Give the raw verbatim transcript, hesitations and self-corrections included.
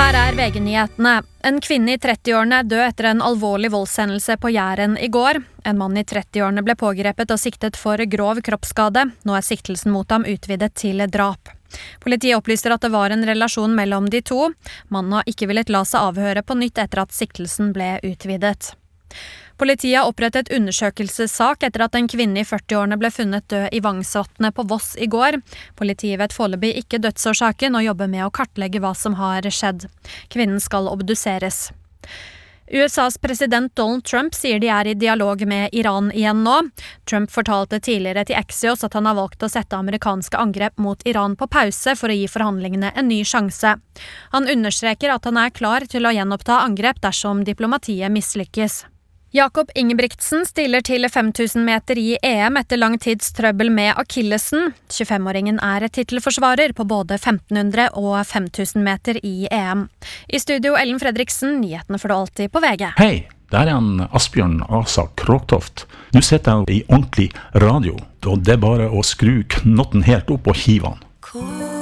Her er V G-nyhetene. En kvinne i trettiårene er død etter en alvorlig voldshendelse på Jæren i går. En mann i trettiårene ble pågrepet og siktet for grov kroppsskade. Nå er siktelsen mot ham utvidet til drap. Politiet opplyser at det var en relasjon mellom de to. Mannen har ikke villet la seg avhøre på nytt etter at siktelsen ble utvidet. Politiet har opprettet undersøkelsessak etter at en kvinne i førtiårene ble funnet død i Vangsvatnet på Voss i går. Politiet vet foreløpig ikke dødsårsaken og jobber med å kartlegge hva som har skjedd. Kvinnen skal obduseres. U S A's president Donald Trump sier de er i dialog med Iran igjen nå. Trump fortalte tidligere til Axios at han har valgt å sette amerikanske angrep mot Iran på pause for å gi forhandlingene en ny sjanse. Han understreker at han er klar til å gjenoppta angrep dersom diplomatiet mislykkes. Jakob Ingebrigtsen stiller til fem tusen meter i E M etter lang tids trøbbel med akillesen. tjuefemåringen er titelforsvarer på både femten hundre og fem tusen meter i E M. I studio Ellen Fredriksen, nyhetene får du alltid på V G. Hei, der er en Asbjørn Asa Kråktoft. Nå sitter jeg i ordentlig radio, og det er bare å skru knotten helt opp og hive han.